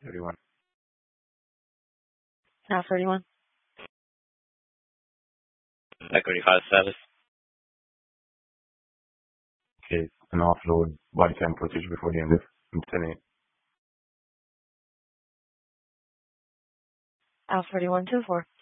31. Now 31. Equity 5 status. Okay, an offload body cam footage before the end of 10-8. Alpha 31 2-4.